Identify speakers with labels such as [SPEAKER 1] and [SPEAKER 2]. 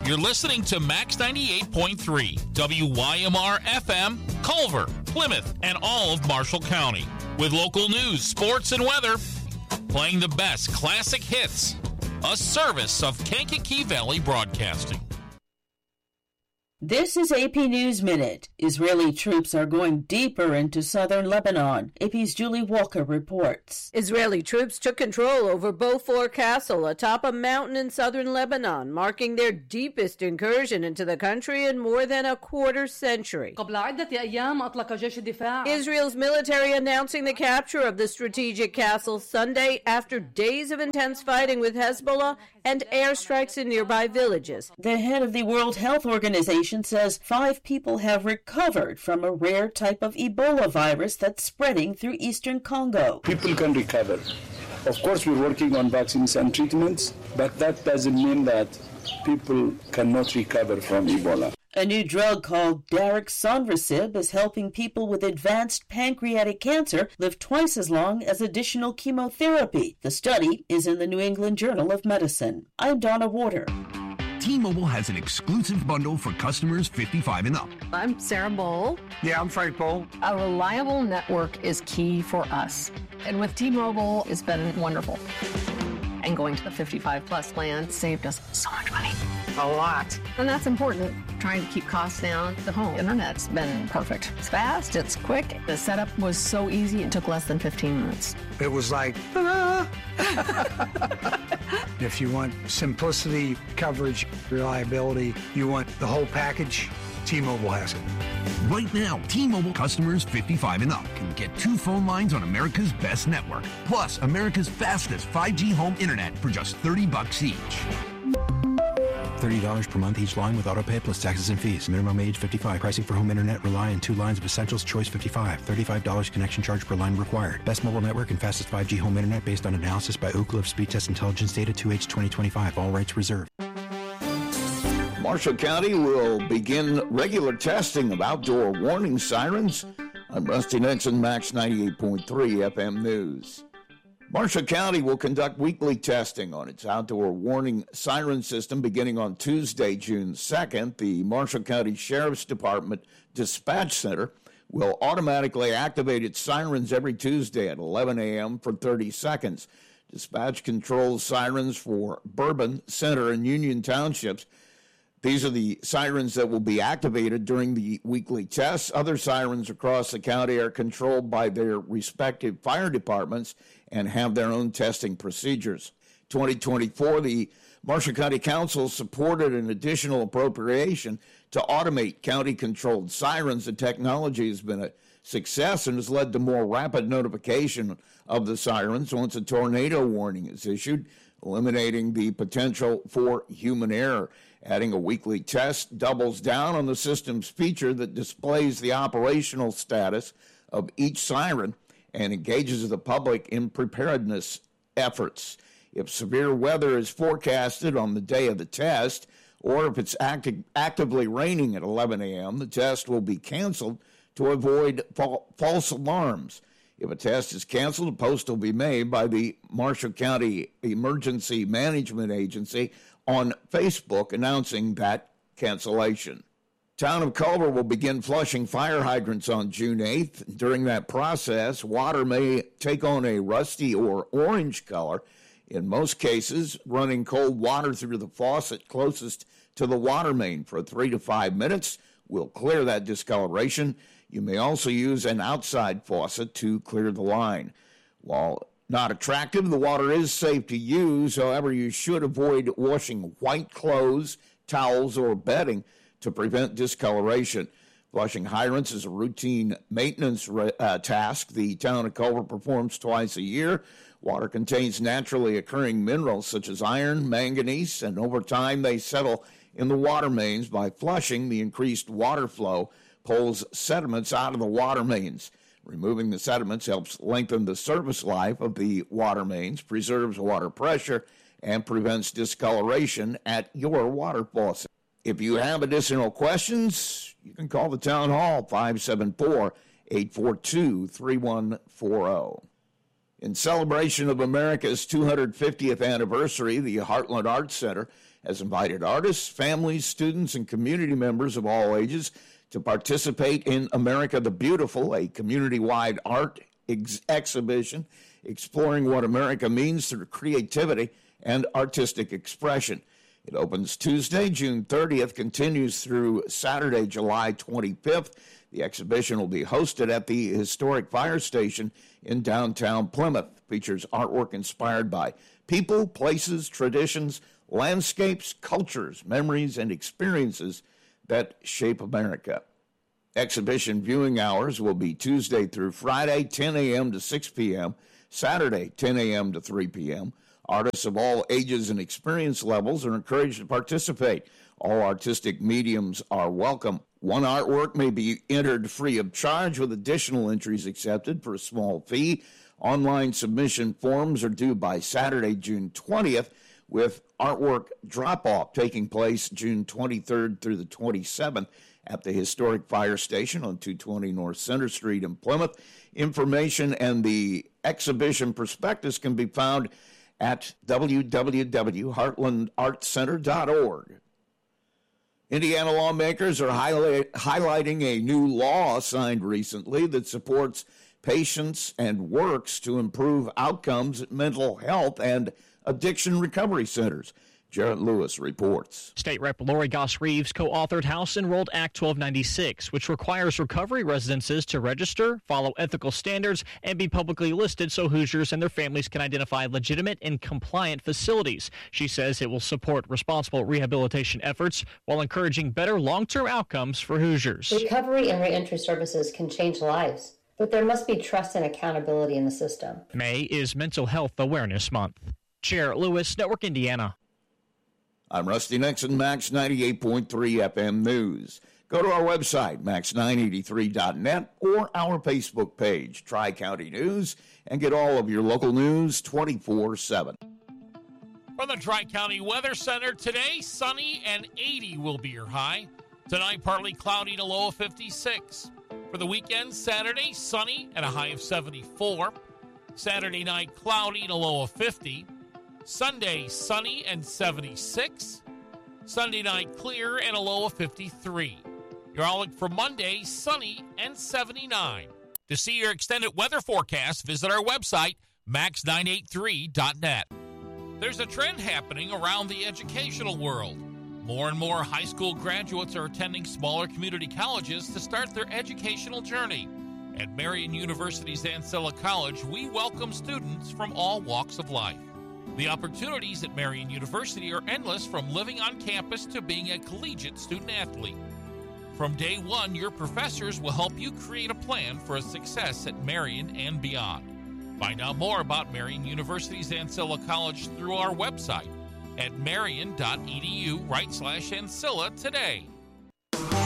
[SPEAKER 1] You're listening to Max 98.3, WYMR FM, Culver, Plymouth, and all of Marshall County. With local news, sports, and weather, playing the best classic hits. A service of Kankakee Valley Broadcasting.
[SPEAKER 2] This is AP News Minute. Israeli troops are going deeper into southern Lebanon. AP's Julie Walker reports.
[SPEAKER 3] Israeli troops took control over Beaufort Castle atop a mountain in southern Lebanon, marking their deepest incursion into the country in more than a quarter century. Israel's military announcing the capture of the strategic castle Sunday after days of intense fighting with Hezbollah and airstrikes in nearby villages.
[SPEAKER 2] The head of the World Health Organization says 5 people have recovered from a rare type of Ebola virus that's spreading through eastern Congo.
[SPEAKER 4] People can recover. Of course, we're working on vaccines and treatments, but that doesn't mean that people cannot recover from Ebola.
[SPEAKER 2] A new drug called Daraxonrasib is helping people with advanced pancreatic cancer live twice as long as additional chemotherapy. The study is in the New England Journal of Medicine. I'm Donna Warder.
[SPEAKER 5] T-Mobile has an exclusive bundle for customers 55 and up.
[SPEAKER 6] I'm Sarah Bowl.
[SPEAKER 7] Yeah, I'm Frank Bowl.
[SPEAKER 6] A reliable network is key for us. And with T-Mobile, it's been wonderful. And going to the 55-plus plan saved us so much money.
[SPEAKER 7] A lot.
[SPEAKER 6] And that's important. Trying to keep costs down. The home internet's been perfect. It's fast, it's quick. The setup was so easy, it took less than 15 minutes.
[SPEAKER 7] It was like, ah. If you want simplicity, coverage, reliability, you want the whole package, T-Mobile has it.
[SPEAKER 5] Right now, T-Mobile customers 55 and up can get 2 phone lines on America's best network, plus America's fastest 5G home internet for just $30 each.
[SPEAKER 8] $30 per month each line with autopay plus taxes and fees. Minimum age 55. Pricing for home internet rely on 2 lines of Essentials Choice 55. $35 connection charge per line required. Best mobile network and fastest 5G home internet based on analysis by Ookla of Speed Test Intelligence data 2H 2025. All rights reserved.
[SPEAKER 9] Marshall County will begin regular testing of outdoor warning sirens. I'm Rusty Nixon, Max 98.3 FM News. Marshall County will conduct weekly testing on its outdoor warning siren system beginning on Tuesday, June 2nd. The Marshall County Sheriff's Department Dispatch Center will automatically activate its sirens every Tuesday at 11 a.m. for 30 seconds. Dispatch controls sirens for Bourbon, Center, and Union Townships. These are the sirens that will be activated during the weekly tests. Other sirens across the county are controlled by their respective fire departments and have their own testing procedures. 2024, the Marshall County Council supported an additional appropriation to automate county-controlled sirens. The technology has been a success and has led to more rapid notification of the sirens once a tornado warning is issued, eliminating the potential for human error. Adding a weekly test doubles down on the system's feature that displays the operational status of each siren and engages the public in preparedness efforts. If severe weather is forecasted on the day of the test, or if it's actively raining at 11 a.m., the test will be canceled to avoid false alarms. If a test is canceled, a post will be made by the Marshall County Emergency Management Agency on Facebook announcing that cancellation. Town of Culver will begin flushing fire hydrants on June 8th. During that process, water may take on a rusty or orange color. In most cases, running cold water through the faucet closest to the water main for 3 to 5 minutes will clear that discoloration. You may also use an outside faucet to clear the line. While not attractive, the water is safe to use. However, you should avoid washing white clothes, towels, or bedding to prevent discoloration. Flushing hydrants is a routine maintenance task the town of Culver performs twice a year. Water contains naturally occurring minerals such as iron, manganese, and over time they settle in the water mains. By flushing, the increased water flow pulls sediments out of the water mains. Removing the sediments helps lengthen the service life of the water mains, preserves water pressure, and prevents discoloration at your water faucet. If you have additional questions, you can call the town hall, 574-842-3140. In celebration of America's 250th anniversary, the Heartland Arts Center has invited artists, families, students, and community members of all ages to participate in America the Beautiful, a community-wide art exhibition exploring what America means through creativity and artistic expression. It opens Tuesday, June 30th, continues through Saturday, July 25th. The exhibition will be hosted at the historic fire station in downtown Plymouth. Features artwork inspired by people, places, traditions, landscapes, cultures, memories, and experiences that shape America. Exhibition viewing hours will be Tuesday through Friday, 10 a.m. to 6 p.m., Saturday, 10 a.m. to 3 p.m. Artists of all ages and experience levels are encouraged to participate. All artistic mediums are welcome. One artwork may be entered free of charge with additional entries accepted for a small fee. Online submission forms are due by Saturday, June 20th, with artwork drop-off taking place June 23rd through the 27th at the historic fire station on 220 North Center Street in Plymouth. Information and the exhibition prospectus can be found at www.heartlandartscenter.org. Indiana lawmakers are highlighting a new law signed recently that supports patients and works to improve outcomes at mental health and addiction recovery centers. Jarrett Lewis reports.
[SPEAKER 10] State Rep. Lori Goss-Reeves co-authored House-Enrolled Act 1296, which requires recovery residences to register, follow ethical standards, and be publicly listed so Hoosiers and their families can identify legitimate and compliant facilities. She says it will support responsible rehabilitation efforts while encouraging better long-term outcomes for Hoosiers.
[SPEAKER 11] Recovery and reentry services can change lives, but there must be trust and accountability in the system.
[SPEAKER 10] May is Mental Health Awareness Month. Chair Lewis, Network Indiana.
[SPEAKER 9] I'm Rusty Nixon, Max 98.3 FM News. Go to our website, max983.net, or our Facebook page, Tri-County News, and get all of your local news 24/7.
[SPEAKER 1] From the Tri-County Weather Center, today, sunny and 80 will be your high. Tonight, partly cloudy and a low of 56. For the weekend, Saturday, sunny and a high of 74. Saturday night, cloudy and a low of 50. Sunday, sunny and 76. Sunday night, clear and a low of 53. Your outlook for Monday, sunny and 79. To see your extended weather forecast, visit our website, max983.net. There's a trend happening around the educational world. More and more high school graduates are attending smaller community colleges to start their educational journey. At Marian University's Ancilla College, we welcome students from all walks of life. The opportunities at Marian University are endless, from living on campus to being a collegiate student-athlete. From day one, your professors will help you create a plan for a success at Marian and beyond. Find out more about Marian University's Ancilla College through our website at marian.edu/Ancilla today.